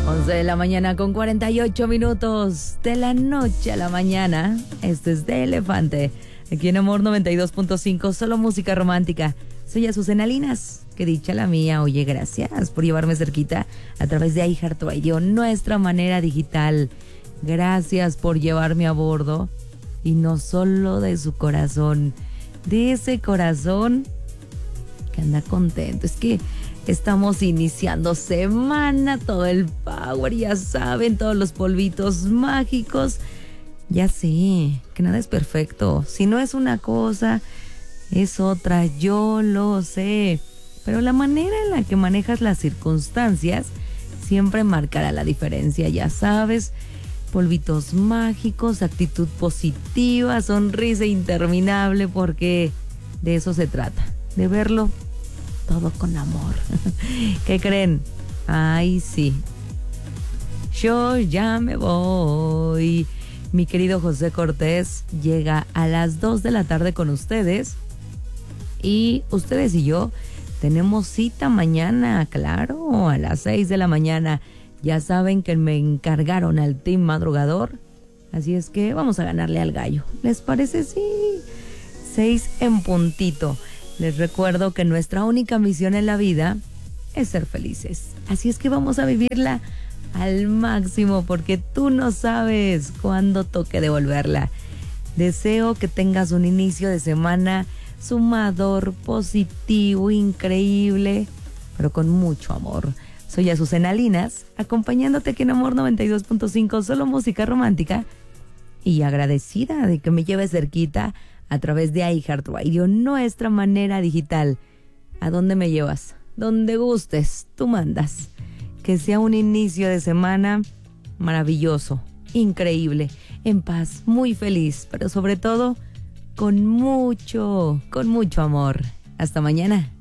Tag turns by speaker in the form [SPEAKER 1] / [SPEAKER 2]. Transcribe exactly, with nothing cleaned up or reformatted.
[SPEAKER 1] once de la mañana con cuarenta y ocho minutos. De la noche a la mañana. Esto es de Elefante. Aquí en Amor noventa y dos punto cinco. Solo música romántica. Soy Azucena Linas. Que dicha la mía. Oye, gracias por llevarme cerquita a través de iHeartRadio, nuestra manera digital. Gracias por llevarme a bordo. Y no solo de su corazón. De ese corazón que anda contento. Es que estamos iniciando semana, todo el power, ya saben, todos los polvitos mágicos. Ya sé, que nada es perfecto. Si no es una cosa, es otra, yo lo sé. Pero la manera en la que manejas las circunstancias siempre marcará la diferencia, ya sabes. Polvitos mágicos, actitud positiva, sonrisa interminable, porque de eso se trata, de verlo todo con amor. ¿Qué creen? Ay, sí. Yo ya me voy. Mi querido José Cortés llega a las dos de la tarde con ustedes. Y ustedes y yo tenemos cita mañana, claro, a las seis de la mañana. Ya saben que me encargaron al team madrugador. Así es que vamos a ganarle al gallo. ¿Les parece? Sí. Seis en puntito. Les recuerdo que nuestra única misión en la vida es ser felices. Así es que vamos a vivirla al máximo, porque tú no sabes cuándo toque devolverla. Deseo que tengas un inicio de semana sumador, positivo, increíble, pero con mucho amor. Soy Azucena Linas, acompañándote aquí en Amor noventa y dos punto cinco, solo música romántica, y agradecida de que me lleves cerquita a través de iHeartRadio, nuestra manera digital. ¿A dónde me llevas? Donde gustes, tú mandas. Que sea un inicio de semana maravilloso, increíble, en paz, muy feliz, pero sobre todo con mucho, con mucho amor. Hasta mañana.